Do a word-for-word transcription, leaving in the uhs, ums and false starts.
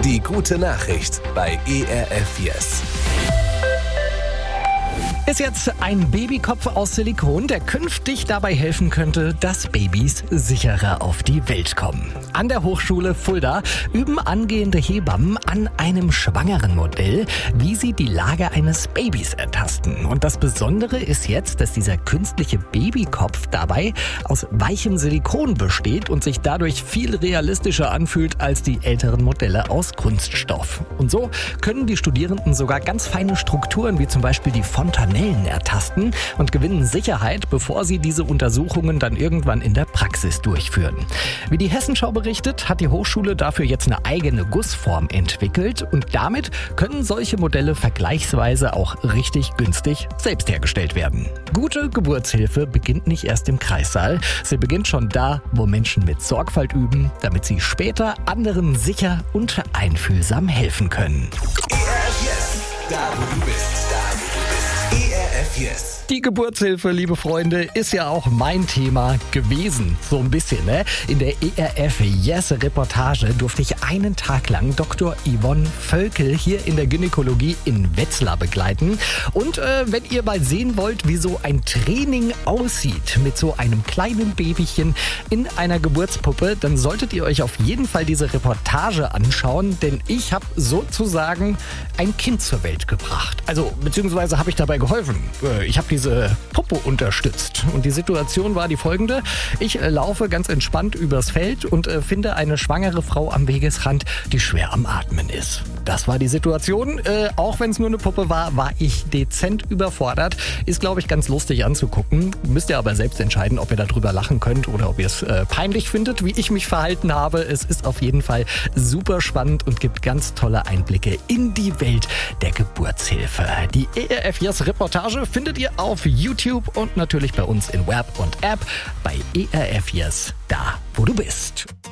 Die gute Nachricht bei E R F Yes. Ist jetzt ein Babykopf aus Silikon, der künftig dabei helfen könnte, dass Babys sicherer auf die Welt kommen. An der Hochschule Fulda üben angehende Hebammen an einem schwangeren Modell, wie sie die Lage eines Babys ertasten. Und das Besondere ist jetzt, dass dieser künstliche Babykopf dabei aus weichem Silikon besteht und sich dadurch viel realistischer anfühlt als die älteren Modelle aus Kunststoff. Und so können die Studierenden sogar ganz feine Strukturen wie zum Beispiel die Fontanellen ertasten und gewinnen Sicherheit, bevor sie diese Untersuchungen dann irgendwann in der Praxis durchführen. Wie die Hessenschau berichtet, hat die Hochschule dafür jetzt eine eigene Gussform entwickelt und damit können solche Modelle vergleichsweise auch richtig günstig selbst hergestellt werden. Gute Geburtshilfe beginnt nicht erst im Kreissaal, sie beginnt schon da, wo Menschen mit Sorgfalt üben, damit sie später anderen sicher und einfühlsam helfen können. E R F Yes, da wo du bist, da wo du bist. E R F Yes. Die Geburtshilfe, liebe Freunde, ist ja auch mein Thema gewesen. So ein bisschen, ne? In der E R F Yes Reportage durfte ich einen Tag lang Doktor Yvonne Völkel hier in der Gynäkologie in Wetzlar begleiten. Und äh, wenn ihr mal sehen wollt, wie so ein Training aussieht mit so einem kleinen Babychen in einer Geburtspuppe, dann solltet ihr euch auf jeden Fall diese Reportage anschauen, denn ich habe sozusagen ein Kind zur Welt gebracht. Also, beziehungsweise habe ich dabei geholfen. Äh, ich habe die diese Puppe unterstützt. Und die Situation war die folgende. Ich äh, laufe ganz entspannt übers Feld und äh, finde eine schwangere Frau am Wegesrand, die schwer am Atmen ist. Das war die Situation. Äh, auch wenn es nur eine Puppe war, war ich dezent überfordert. Ist, glaube ich, ganz lustig anzugucken. Müsst ihr aber selbst entscheiden, ob ihr darüber lachen könnt oder ob ihr es äh, peinlich findet, wie ich mich verhalten habe. Es ist auf jeden Fall super spannend und gibt ganz tolle Einblicke in die Welt der Geburtshilfe. Die E R F Yes Reportage findet ihr auf YouTube und natürlich bei uns in Web und App bei E R F Yes, da wo du bist.